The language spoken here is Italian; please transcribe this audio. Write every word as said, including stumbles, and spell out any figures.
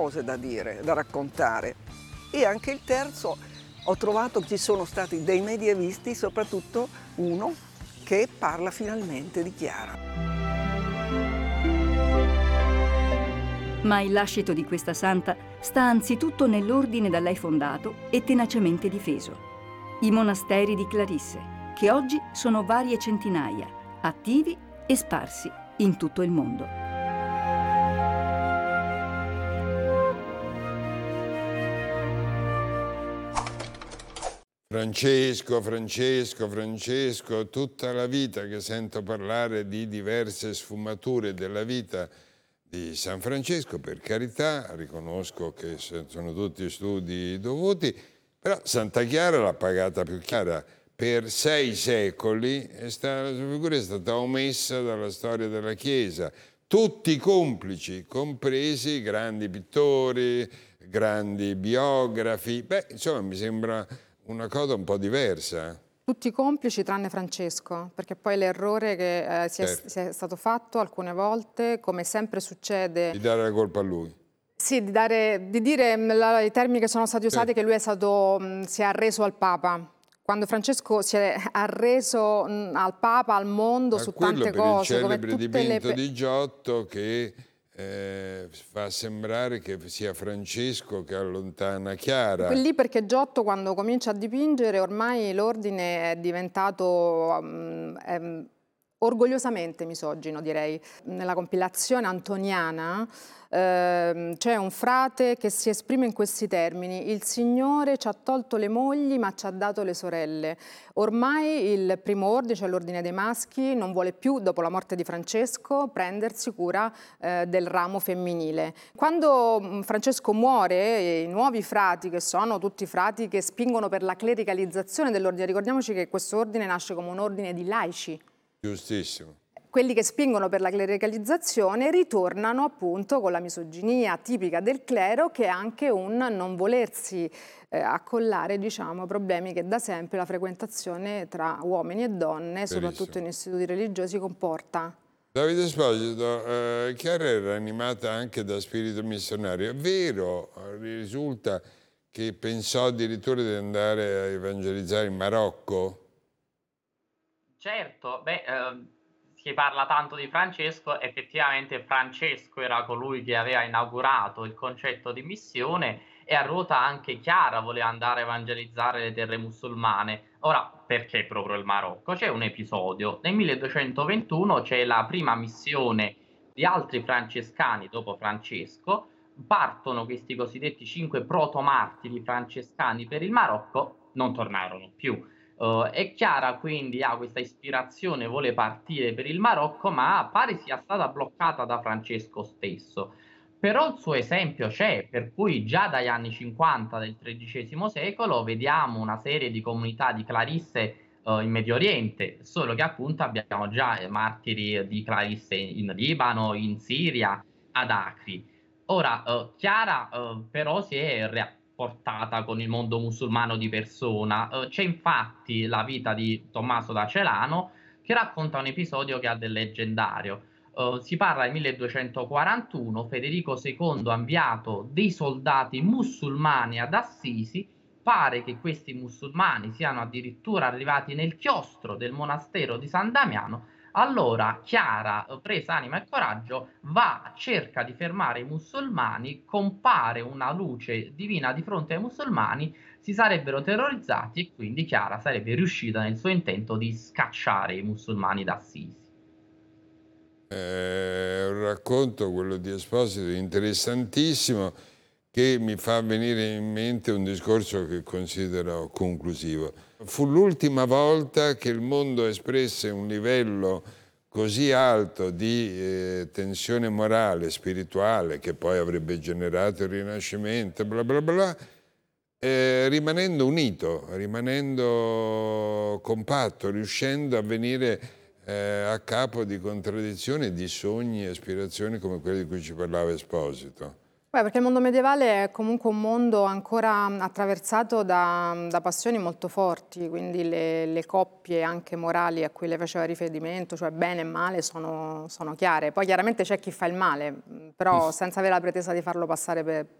cose da dire, da raccontare. E anche il terzo, ho trovato che ci sono stati dei medievisti, soprattutto uno che parla finalmente di Chiara. Ma il lascito di questa santa sta anzitutto nell'ordine da lei fondato e tenacemente difeso: i monasteri di Clarisse, che oggi sono varie centinaia, attivi e sparsi in tutto il mondo. Francesco, Francesco, Francesco, tutta la vita che sento parlare di diverse sfumature della vita di San Francesco, per carità, riconosco che sono tutti studi dovuti, però Santa Chiara l'ha pagata più chiara. Per sei secoli è stata, la sua figura è stata omessa dalla storia della Chiesa, tutti complici, compresi i grandi pittori, grandi biografi. Beh, insomma, mi sembra una cosa un po' diversa. Tutti complici tranne Francesco, perché poi l'errore che eh, si, è, Certo. si è stato fatto alcune volte, come sempre succede... Di dare la colpa a lui. Sì, di, dare, di dire la, i termini che sono stati usati, Certo. che lui è stato, mh, si è arreso al Papa. Quando Francesco si è arreso mh, al Papa, al mondo, Ma su quello tante per cose. il come celebre tutte dipinto le... di Giotto che eh, fa sembrare che sia Francesco che allontana Chiara. Lì perché Giotto, quando comincia a dipingere, ormai l'ordine è diventato um, è, orgogliosamente misogino, direi. Nella compilazione antoniana eh, c'è un frate che si esprime in questi termini: il Signore ci ha tolto le mogli ma ci ha dato le sorelle. Ormai il primo ordine, cioè l'ordine dei maschi, non vuole più, dopo la morte di Francesco, prendersi cura eh, del ramo femminile. Quando Francesco muore, i nuovi frati, che sono tutti frati che spingono per la clericalizzazione dell'ordine, ricordiamoci che questo ordine nasce come un ordine di laici, Giustissimo. quelli che spingono per la clericalizzazione ritornano appunto con la misoginia tipica del clero, che è anche un non volersi eh, accollare, diciamo, problemi che da sempre la frequentazione tra uomini e donne, Verissimo. soprattutto in istituti religiosi, comporta. Davide Esposito, eh, Chiara era animata anche da spirito missionario. È vero, risulta che pensò addirittura di andare a evangelizzare in Marocco? Certo, beh, eh, si parla tanto di Francesco, effettivamente Francesco era colui che aveva inaugurato il concetto di missione, e a ruota anche Chiara voleva andare a evangelizzare le terre musulmane. Ora, perché proprio il Marocco? C'è un episodio. Nel milleduecentoventuno c'è la prima missione di altri francescani dopo Francesco. Partono questi cosiddetti cinque protomartiri francescani per il Marocco, non tornarono più. Uh, e Chiara quindi ha questa ispirazione, vuole partire per il Marocco, ma pare sia stata bloccata da Francesco stesso. Però il suo esempio c'è, per cui già dagli anni cinquanta del tredicesimo secolo vediamo una serie di comunità di Clarisse uh, in Medio Oriente, solo che appunto abbiamo già eh, martiri di Clarisse in Libano, in Siria, ad Acri. Ora, uh, Chiara uh, però si è rea- portata con il mondo musulmano di persona. Uh, c'è infatti la vita di Tommaso da Celano, che racconta un episodio che ha del leggendario. Uh, si parla del milleduecentoquarantuno, Federico secondo ha inviato dei soldati musulmani ad Assisi. Pare che questi musulmani siano addirittura arrivati nel chiostro del monastero di San Damiano. Allora Chiara, presa anima e coraggio, va, cerca di fermare i musulmani, compare una luce divina di fronte ai musulmani, si sarebbero terrorizzati e quindi Chiara sarebbe riuscita nel suo intento di scacciare i musulmani da Assisi. È un racconto, quello di Esposito, interessantissimo, che mi fa venire in mente un discorso che considero conclusivo. Fu l'ultima volta che il mondo espresse un livello così alto di eh, tensione morale, spirituale, che poi avrebbe generato il Rinascimento, bla bla bla, eh, rimanendo unito, rimanendo compatto, riuscendo a venire eh, a capo di contraddizioni, di sogni e aspirazioni come quelli di cui ci parlava Esposito. Beh, perché il mondo medievale è comunque un mondo ancora attraversato da, da passioni molto forti, quindi le, le coppie anche morali a cui lei faceva riferimento, cioè bene e male, sono, sono chiare. Poi chiaramente c'è chi fa il male, però senza avere la pretesa di farlo passare per,